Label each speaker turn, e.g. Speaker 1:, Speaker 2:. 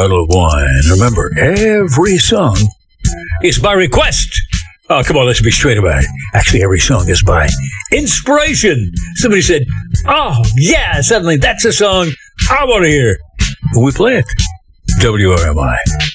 Speaker 1: bottle of wine. Remember, every song is by request. Oh, come on, let's be straight about it. Actually, every song is by inspiration. Somebody said, oh, yeah, suddenly that's a song I want to hear. We play it. WRMI.